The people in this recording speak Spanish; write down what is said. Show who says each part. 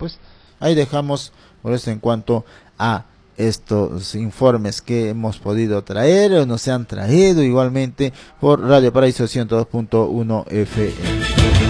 Speaker 1: pues ahí dejamos por eso en cuanto a estos informes que hemos podido traer o nos han traído igualmente por Radio Paraíso 102.1 FM.